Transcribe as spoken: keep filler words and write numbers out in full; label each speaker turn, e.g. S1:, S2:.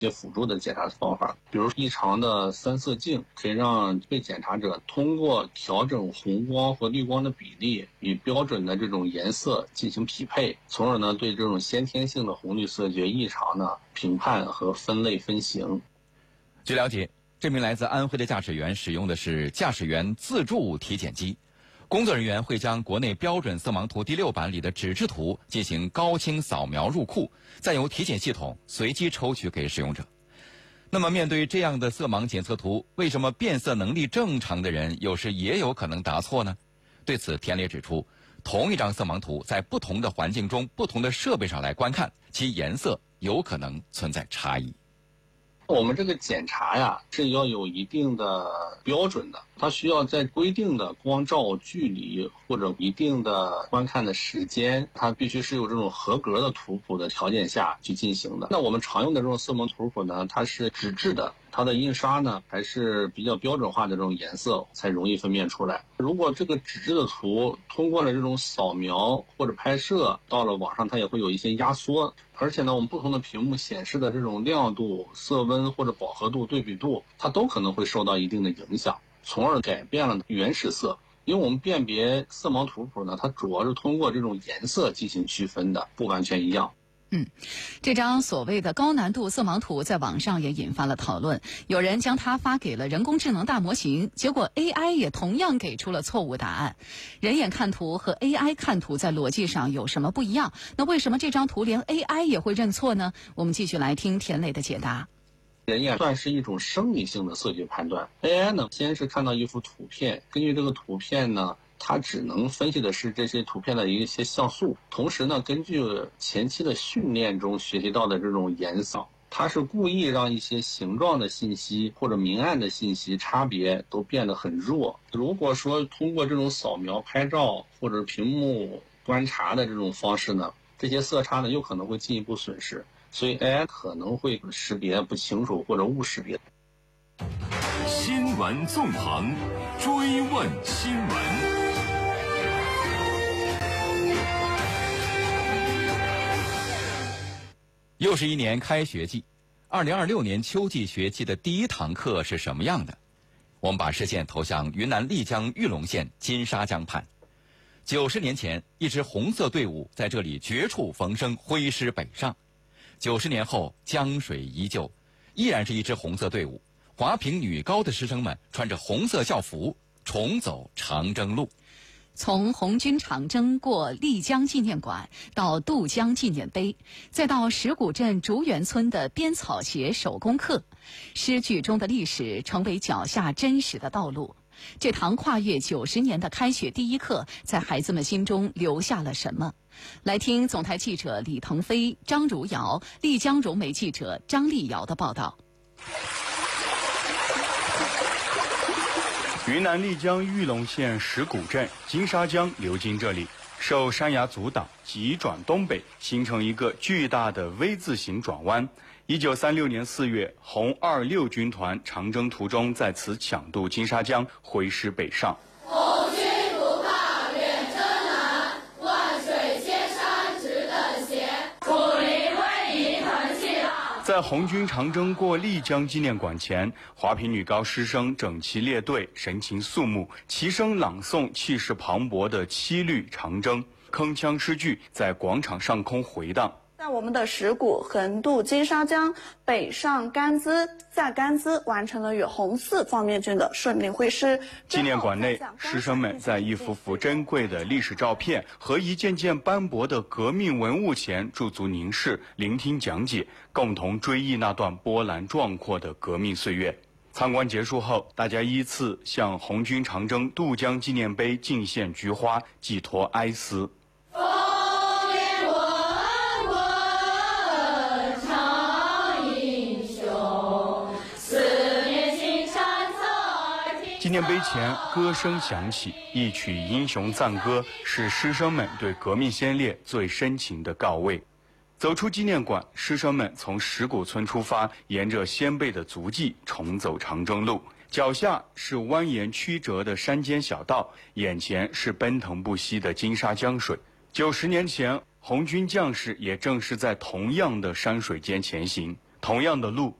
S1: 些辅助的检查方法，比如异常的三色镜，可以让被检查者通过调整红光和绿光的比例与标准的这种颜色进行匹配，从而呢对这种先天性的红绿色觉异常呢评判和分类分型。
S2: 据了解，这名来自安徽的驾驶员使用的是驾驶员自助体检机。工作人员会将国内标准色盲图第六版里的纸质图进行高清扫描入库，再由体检系统随机抽取给使用者。那么面对这样的色盲检测图，为什么变色能力正常的人有时也有可能答错呢？对此，田烈指出，同一张色盲图在不同的环境中、不同的设备上来观看，其颜色有可能存在差异。
S1: 我们这个检查呀是要有一定的标准的，它需要在规定的光照距离或者一定的观看的时间，它必须是有这种合格的图谱的条件下去进行的。那我们常用的这种色盲图谱呢，它是纸质的，它的印刷呢还是比较标准化的这种颜色才容易分辨出来。如果这个纸质的图通过了这种扫描或者拍摄到了网上，它也会有一些压缩，而且呢我们不同的屏幕显示的这种亮度、色温或者饱和度、对比度，它都可能会受到一定的影响，从而改变了原始色。因为我们辨别色盲图谱呢，它主要是通过这种颜色进行区分的，不完全一样。
S3: 嗯，这张所谓的高难度色盲图在网上也引发了讨论，有人将它发给了人工智能大模型，结果 A I 也同样给出了错误答案。人眼看图和 A I 看图在逻辑上有什么不一样？那为什么这张图连 A I 也会认错呢？我们继续来听田磊的解答。
S1: 人眼算是一种生理性的色觉判断， A I 呢先是看到一幅图片，根据这个图片呢它只能分析的是这些图片的一些像素，同时呢根据前期的训练中学习到的这种颜色，它是故意让一些形状的信息或者明暗的信息差别都变得很弱。如果说通过这种扫描、拍照或者屏幕观察的这种方式呢，这些色差呢有可能会进一步损失，所以 A I 可能会识别不清楚或者误识别。
S4: 新闻纵横，追问新闻。
S2: 又是一年开学季，二零二六年秋季学期的第一堂课是什么样的？我们把视线投向云南丽江玉龙县金沙江畔。九十年前，一支红色队伍在这里绝处逢生，挥师北上。九十年后，江水依旧，依然是一支红色队伍。华坪女高的师生们穿着红色校服，重走长征路。
S3: 从红军长征过丽江纪念馆到渡江纪念碑，再到石鼓镇竹园村的编草鞋手工课，诗句中的历史成为脚下真实的道路。这堂跨越九十年的开学第一课，在孩子们心中留下了什么？来听总台记者李腾飞、张如瑶、丽江融媒记者张丽瑶的报道。
S5: 云南丽江玉龙县石鼓镇金沙江流经这里，受山崖阻挡，急转东北，形成一个巨大的 V 字形转弯。一九三六年四月，红二六军团长征途中在此抢渡金沙江，挥师北上。
S6: 红军不怕远征难，万水千山只等闲，楚林威仪腾气浪。
S5: 在红军长征过丽江纪念馆前，华坪女高师生整齐列队，神情肃穆，齐声朗诵气势磅礴的七律长征，铿锵诗句在广场上空回荡。
S7: 在我们的石鼓横渡金沙江，北上甘孜，在甘孜完成了与红四方面军的顺利会师。
S5: 纪念馆内，师生们在一幅幅珍贵的历史照片和一件件斑驳的革命文物前驻足凝视，聆听讲解，共同追忆那段波澜壮阔的革命岁月。参观结束后，大家依次向红军长征渡江纪念碑敬献菊花，寄托哀思。纪念碑前歌声响起，一曲英雄赞歌，是师生们对革命先烈最深情的告慰。走出纪念馆，师生们从石鼓村出发，沿着先辈的足迹重走长征路。脚下是蜿蜒曲折的山间小道，眼前是奔腾不息的金沙江水。九十年前，红军将士也正是在同样的山水间前行。 同样的路，